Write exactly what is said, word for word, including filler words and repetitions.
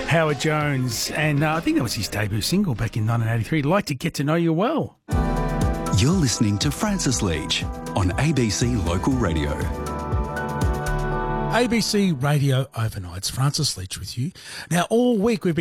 Howard Jones, and uh, I think that was his debut single back in nineteen eighty-three. Like to Get to Know You Well. You're listening to Francis Leach on A B C Local Radio. A B C Radio Overnights. Francis Leach with you. Now, all week we've been